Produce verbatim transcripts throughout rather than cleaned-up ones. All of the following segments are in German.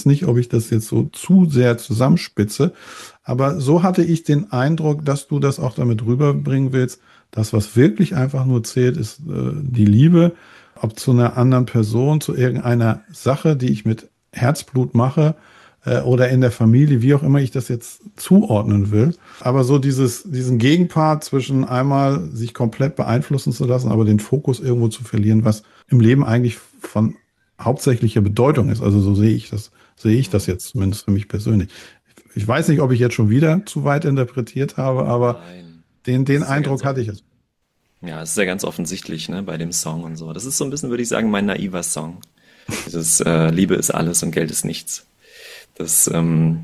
nicht, ob ich das jetzt so zu sehr zusammenspitze, aber so hatte ich den Eindruck, dass du das auch damit rüberbringen willst. Das, was wirklich einfach nur zählt, ist äh, die Liebe, ob zu einer anderen Person, zu irgendeiner Sache, die ich mit Herzblut mache, äh, oder in der Familie, wie auch immer ich das jetzt zuordnen will. Aber so dieses, diesen Gegenpart zwischen einmal sich komplett beeinflussen zu lassen, aber den Fokus irgendwo zu verlieren, was im Leben eigentlich von hauptsächlicher Bedeutung ist. Also so sehe ich das, sehe ich das jetzt zumindest für mich persönlich. Ich weiß nicht, ob ich jetzt schon wieder zu weit interpretiert habe, aber Nein. den, Das den ist ja ganz Eindruck hatte ich offen. jetzt. Ja, es ist ja ganz offensichtlich, ne, bei dem Song und so. Das ist so ein bisschen, würde ich sagen, mein naiver Song. Dieses äh, Liebe ist alles und Geld ist nichts. Das, ähm,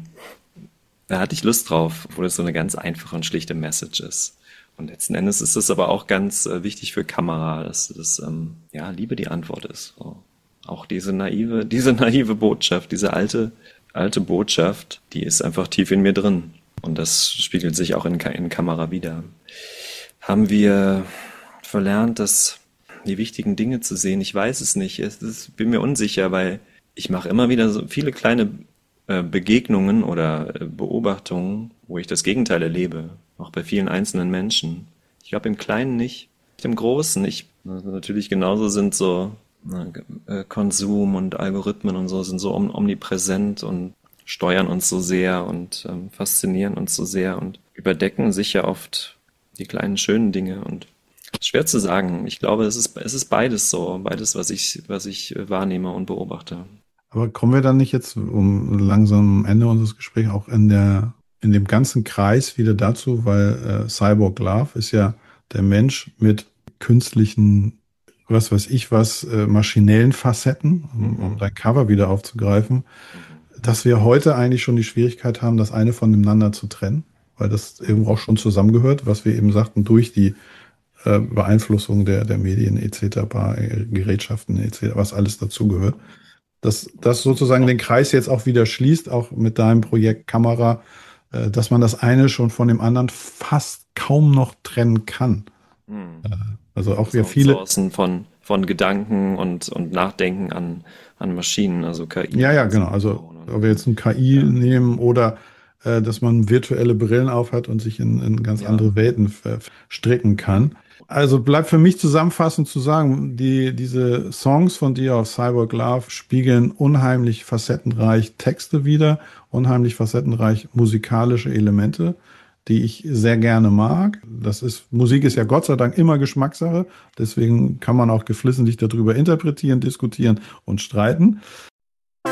da hatte ich Lust drauf, obwohl es so eine ganz einfache und schlichte Message ist. Und letzten Endes ist es aber auch ganz äh, wichtig für Kamera, dass das, ähm, ja, Liebe die Antwort ist. So. Auch diese naive, diese naive Botschaft, diese alte, alte Botschaft, die ist einfach tief in mir drin. Und das spiegelt sich auch in, Ka- in Kamera wieder. Haben wir verlernt, dass die wichtigen Dinge zu sehen? Ich weiß es nicht. Es ist, bin mir unsicher, weil ich mache immer wieder so viele kleine äh, Begegnungen oder äh, Beobachtungen, wo ich das Gegenteil erlebe, auch bei vielen einzelnen Menschen. Ich glaube im Kleinen nicht, im Großen. Ich also natürlich genauso sind so äh, Konsum und Algorithmen und so sind so om omnipräsent und steuern uns so sehr und ähm, faszinieren uns so sehr und überdecken sicher oft die kleinen schönen Dinge und schwer zu sagen. Ich glaube, es ist es ist beides so, beides, was ich was ich äh, wahrnehme und beobachte. Aber kommen wir dann nicht jetzt, um langsam am Ende unseres Gesprächs, auch in der, in dem ganzen Kreis wieder dazu, weil äh, Cyborg Love ist ja der Mensch mit künstlichen, was weiß ich was, äh, maschinellen Facetten, um, um Mhm. dein Cover wieder aufzugreifen, Mhm. dass wir heute eigentlich schon die Schwierigkeit haben, das eine voneinander zu trennen, weil das irgendwo auch schon zusammengehört, was wir eben sagten, durch die äh, Beeinflussung der, der Medien et cetera, äh, Gerätschaften et cetera, was alles dazugehört, dass das sozusagen den Kreis jetzt auch wieder schließt, auch mit deinem Projekt Kamera, äh, dass man das eine schon von dem anderen fast kaum noch trennen kann. Mhm. Äh, Also auch Das wir viele, Outsourcen von, von Gedanken und, und Nachdenken an, an Maschinen, also K I ja, ja, kannst du genau. auch Also bauen. Und, ob wir jetzt ein K I ja, nehmen oder äh, dass man virtuelle Brillen aufhat und sich in, in ganz ja, andere Welten ver- stricken kann. Also bleibt für mich zusammenfassend zu sagen, die, diese Songs von dir auf Cyborg Love spiegeln unheimlich facettenreich Texte wider, unheimlich facettenreich musikalische Elemente, die ich sehr gerne mag. Das ist, Musik ist ja Gott sei Dank immer Geschmackssache, deswegen kann man auch geflissentlich darüber interpretieren, diskutieren und streiten.